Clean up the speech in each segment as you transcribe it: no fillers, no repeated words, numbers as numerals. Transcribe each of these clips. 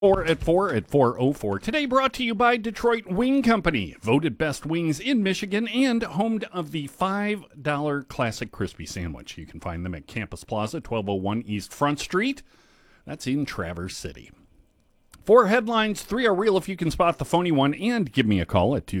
4 at 4:04. Today brought to you by Detroit Wing Company, voted best wings in Michigan and home of the $5 classic crispy sandwich. You can find them at Campus Plaza, 1201 East Front Street. That's in Traverse City. 4 headlines, 3 are real if you can spot the phony one, and give me a call at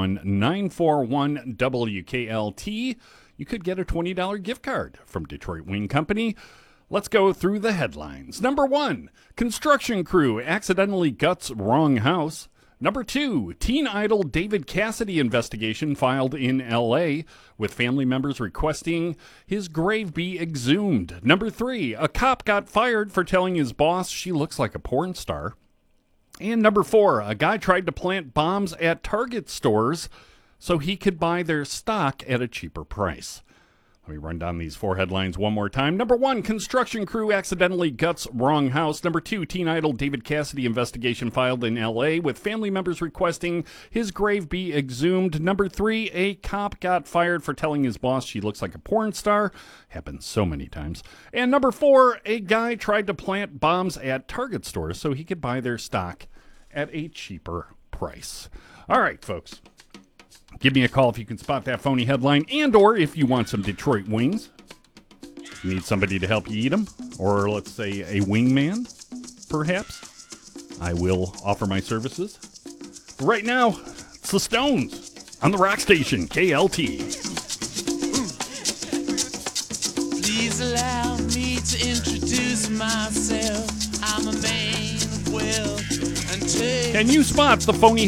231-941-WKLT. You could get a $20 gift card from Detroit Wing Company. Let's go through the headlines. Number 1, construction crew accidentally guts wrong house. Number 2, teen idol David Cassidy investigation filed in L.A., with family members requesting his grave be exhumed. Number 3, a cop got fired for telling his boss she looks like a porn star. And number 4, a guy tried to plant bombs at Target stores so he could buy their stock at a cheaper price. Let me run down these 4 headlines one more time. Number 1, construction crew accidentally guts wrong house. Number 2, teen idol David Cassidy investigation filed in L.A. with family members requesting his grave be exhumed. Number 3, a cop got fired for telling his boss she looks like a porn star. Happens so many times. And number 4, a guy tried to plant bombs at Target stores so he could buy their stock at a cheaper price. All right, folks. Give me a call if you can spot that phony headline, and or if you want some Detroit wings. You need somebody to help you eat them, or let's say a wingman, perhaps. I will offer my services. But right now, it's the Stones on the rock station, KLT. Please allow me to introduce myself. I'm a man of wealth and taste. Can you spot the phony